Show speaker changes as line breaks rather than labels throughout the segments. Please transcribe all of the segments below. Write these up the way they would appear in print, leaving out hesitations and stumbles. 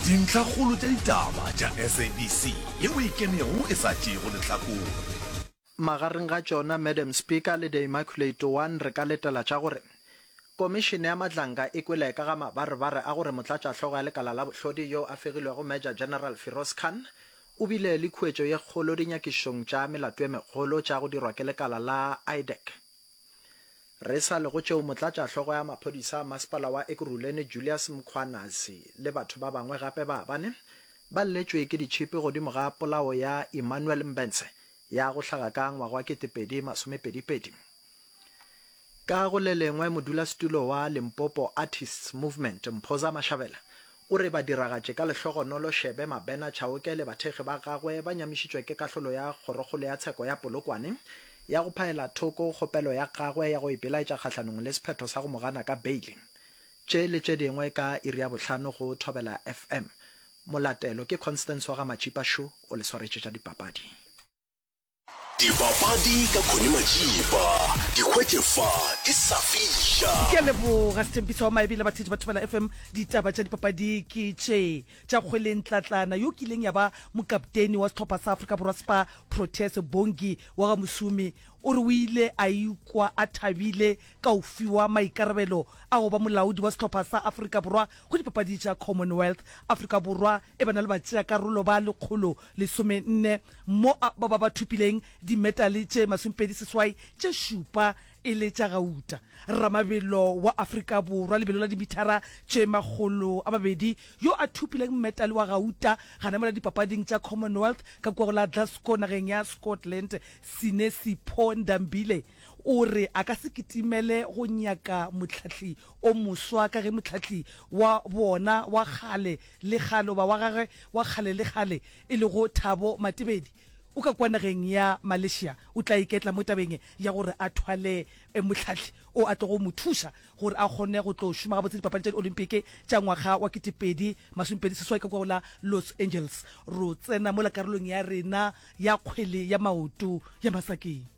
dintlhakgolo tša ditaba tša SABC ye o ikenego e sa tšego lehlakore.
Magareng ga tšona Madam Speaker le the Immaculate One re ka letela tša gore komišene ya matlanka e kwele ka ga mabarebare a gore motlatšahlogo ya lekala la bohlodi yo a fegilwego Major General Firoz Khan o bile le khuetšo ye kgolo dinyakišong tša melato ye megolo tša go dirwa ke lekala la IDEC. Re sa le go tšeo motlatšahlogo ya maphodisa masepala wa Ekurhuleni Julius Mkhwanazi le batho ba bangwe gape ba bane ba lletšwe ke ditšhipi godimo ga polao ya Emmanuel Mbenze ya go hlaga ka ngwaga wa 2022. Ka go le lengwe modulasetulo wa Limpopo Artists Movement Mphoza Mashabela o re ba diragatše ka lehlogonolo Shebe Mabena Chauke le bathekgi ba gagwe ba nyamišitšwe ke kahlolo ya kgorokgolo ya tsheko ya Polokwane ya go phaela thoko kgopelo ya gagwe ya go ipelaetša kgatlhanong le sephetho sa go mogana ka beili tše le tše dingwe ka iri ya bohlano go Thobela FM. Molatelo ke Constance wa ga Matšhipa Show o le swaretše tša dipapadi.
Dipapadi ka Khoni Matšhipa di hwetšefa di sa fiša.
Ke leboga Sethembiso wa Maebile bathetši ba Thobela FM ditaba tša dipapadi ke tše tša kgweleng tlatlana yo kileng ya ba mokapteni wa sehlopha sa Afrika Borwa Spa Proteas Bongi wa ga Musumi o re o ile a ikwa a thabile ka o fiwa maikarabelo a go ba molaodi wa sehlopha sa Afrika Borwa go dipapadi tša Commonwealth. Afrika Borwa e bana le batšeakarolo ba 114 mo ba thupileng dimetale tše 28 tše šupa e le tša gauta. Ramabelo wa Afrika Borwa lebelo la dimithara tše 200 yo a thupileng metale wa gauta gana mola dipapading tša Commonwealth ka kwa la Glasgow nageng ya Scotland. Sinesipho Ndambile o re a ka se kitimele go nyaka motlhatli o moswa ka ge motlhatli wa bona wa kgale le kgale ba wa gagwe wa kgale le kgale e le go Thabo Matebedi o ka kwa nageng ya Malaysia o tla iketla mo tabeng ya gore a thwale motlhatli o a tlo go mothuša gore a kgone go tlo šoma ga botse dipapadi tša Olympic tša ngwaga wa 2026 ka kwa la Los Angeles. Ro tsena mo la karolong ya rena ya kgwele ya maoto ya Masakeng.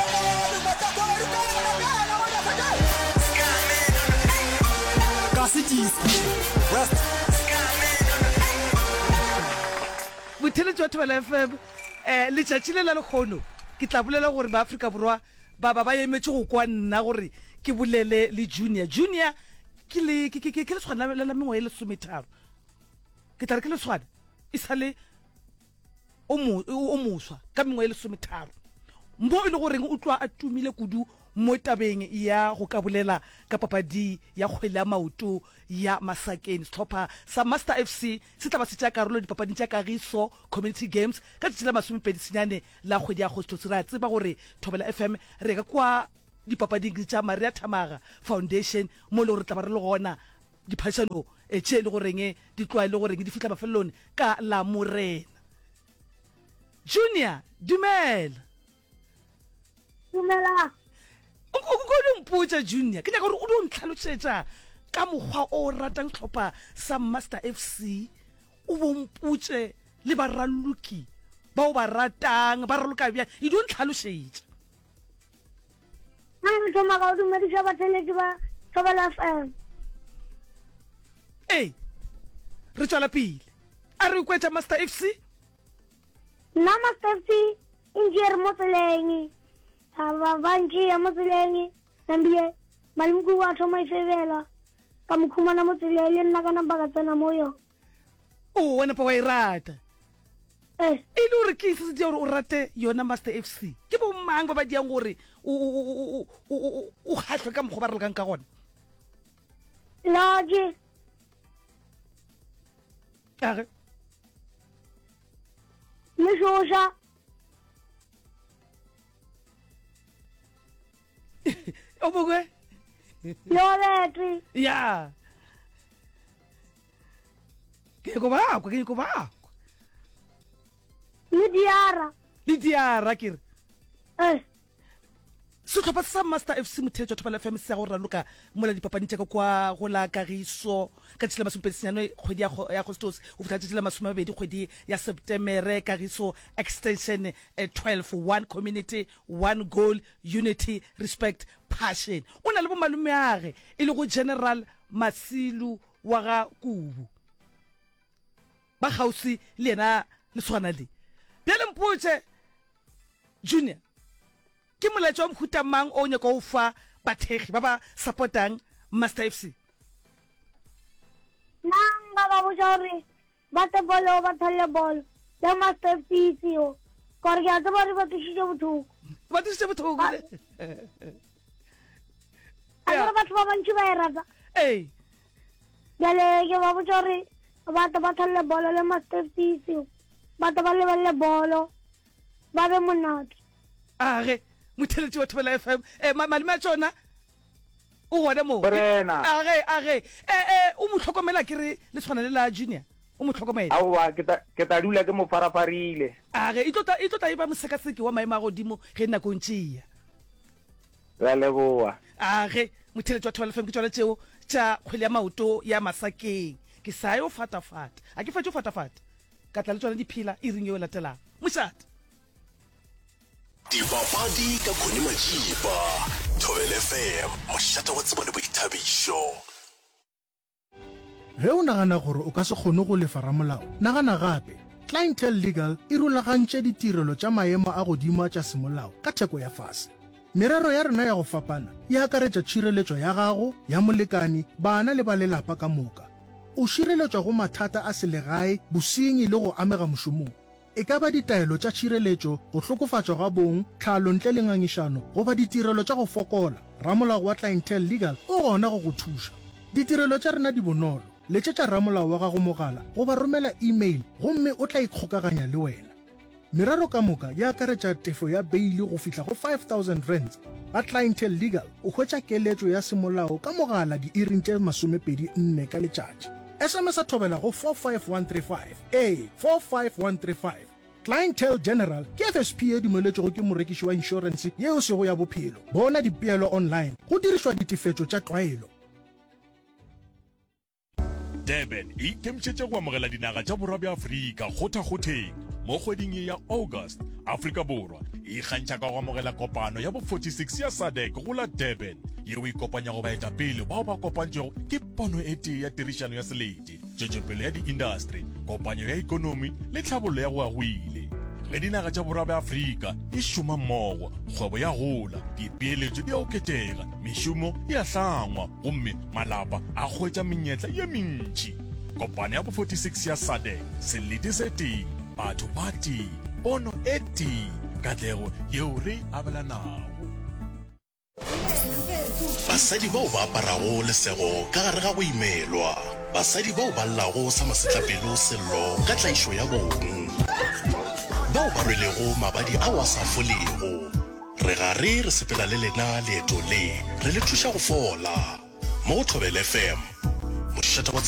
Botheletši wa Thobela FM letšatši le la lekgono ke tla bolela gore ba Afrika Borwa ba emetše go kwa nna gore ke bolele le junior ke le tshwana la mengwe le 13 ke tla re ke le tshwana e sale o moswa ka mengwe le 13 mo e le gore o tlwa a tumile kudu mo tabeng ya go ka bolela ka papadi ya kgwele ya maoto ya Masakeng. Sehlopha sa Master FC se tla ba se tša karolo dipapading tša Kagiso Community Games ka tšatši la 29 la kgwedi ya Agostose. Re a tseba gore Thobela FM re ka kwa dipapading tša Maria Thamaga Foundation mo le gore tla ba re le gona diphadišano tše le goreng di tloa le goreng di fitlha mafelelong ka la Morena. Junior dumela. O go mpotša Junior ke nyaka gore o di ntlhalošetša ka mokgwa o ratang sehlopha sa Master FC o bompotše le baraloki ba o ba ratang ba raloka bjang e di o ntlhalošetša. Ee re tšwela pele a re kwetša Master FC
nna Master FC injere mo tseleng banki ya mo tseleng nambie malimku wa thoma ifebela ka mokhumana mo tseleng le nna ka namba ka tsena mo yo
o wena pa wa irata e le gore ke se di gore o rate yona Master FC ke bo mang ba ba diang gore o khatlwe ka mokgwa ba re lekang ka gona
logi
age
le joja
o bogwe
yo betri
ya ke go ba
le
diara kere sehlopha sa Master FC Motheletši wa Thobela FM se ya go raloka mola dipapading tša ka kwa go la Kagiso ka tšatši la 29 kgwedi ya Agostose o fihla tšatši la 20 kgwedi ya Septemere. Kagiso extension 12 1 community 1 goal unity respect passion. O na le bo malumeage e le go General Masilu wa ga Kubu ba gausi le ena le tshwana le bjale mpotse Junior ke molaetsa wa mohuta mang o nyaka o fa bathegi ba ba supportang Master FC?
Nanga ba botsa gore ba te bolo ba thole bolo le Master FC seo gore ke a tseba gore ba tshitse bothoko
ba tshitse bothoko
a gore batho ba bantši ba e rata jale ke ba botsa gore batho ba thole bolo le Master FC seo batho ba lebelele bolo ba be monate
age motheletši wa Thobela FM malome a tsona o gone mo age o mo tlhokomela ke re le tshwana le la Junior o mo tlhokomela
aowa ke ta dula ke mo farafarile
age e tlotla e ba mosekaseki wa maemo a godimo ge nako ntšea
ra leboa
age motheletši wa Thobela FM ke tsona tšeo tša kgwele ya maoto ya Masakeng ke sa yo fatafata a ke fatše o fatafata ka tla le tsona diphila e reng yo latelang mošate
dipapadi ka Khune Majiba, Thobela FM, mošate wa tsebo le boithabišo.
Ge o nagana gore o ka se kgone go lefa ramolao, nagana gape Clientele Legal e rulagantše ditirelo tša maemo a godimo tša semolao ka theko ya fase. Merero ya rena ya go fapana e akaretša tšhireletšo ya gago, ya molekani, bana le ba lelapa ka moka. O šireletšwa go mathata a selegae, bosenyi le go amega mošomong. E ka ba ditaelo tša tšhireletšo, go hlokofatšwa ga bong, tlhalo ntle le ngangišano, go ba ditirelo tša go fokola. Ramolao wa Clientele Legal o gona go go thuša. Ditirelo tša rena di bonolo, letšetša ramolao wa gago mogala, go ba romela email, gomme o tla ikgokaganya le wena. Merero ka moka ya akaretša tefo ya beili go fihla go 5,000 rands. Ga Clientele Legal o hwetša keletšo ya semolao ka mogala di-iring tše 24 ka letšatši. SMS a Thobela go 45135 45135. Clientele General ke FSP e dumeletšego ke morekiši wa insurance yeo sego ya bophelo. Bona dipeelo online go dirišwa ditefetšo tša tlwaelo.
Durban e ikemišetše go amogela dinaga tša borwa bja Afrika kgothakgotheng mo kgweding ya August. Afrika Borwa e ikgantšha ka go amogela kopano ya bo 46 ya SADC go la Durban yeo e kopanya go baetapele bao ba kopantšego ke pono e tee ya tirišano ya selete, tšwetšopele ya di-industry, kopanyo ya ikonomi le tlhabollo ya go agwile. Ge dinaga tša borwa bja Afrika e šoma mmogo, kgwebo ya gola, dipeeletšo di a oketega, mešomo e a hlangwa, gomme malapa a hwetša menyetla ye mentši. Kopano ya bo 46 ya SADC, selete se tee, batho ba tee, pono e tee, katlego yeo re abelanago.
Basadi bao ba aparago lesego ka gare ga go imelwa, basadi bao ba llago sa masetlapelo sello ka tlaišo ya bong, bao ba rwelego mabadi a wa sa folego. Re gare re sepela le lena leeto le re le thuša go fola mo Thobela FM, mošate wa